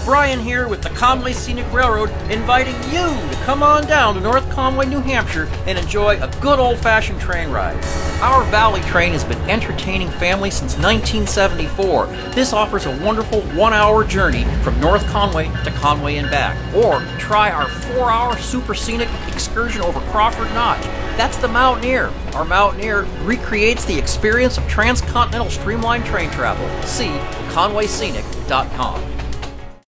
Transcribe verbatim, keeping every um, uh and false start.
Brian here with the Conway Scenic Railroad, inviting you to come on down to North Conway, New Hampshire and enjoy a good old-fashioned train ride. Our Valley Train has been entertaining families since nineteen seventy-four. This offers a wonderful one-hour journey from North Conway to Conway and back. Or try our four-hour super scenic excursion over Crawford Notch. That's the Mountaineer. Our Mountaineer recreates the experience of transcontinental streamlined train travel. See conway scenic dot com.